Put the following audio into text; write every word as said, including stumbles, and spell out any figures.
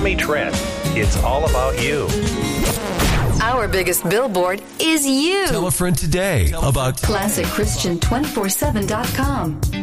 Tammy Trent. It's all about you. Our biggest billboard is you. Tell a friend today about Classic Christian two forty-seven dot com.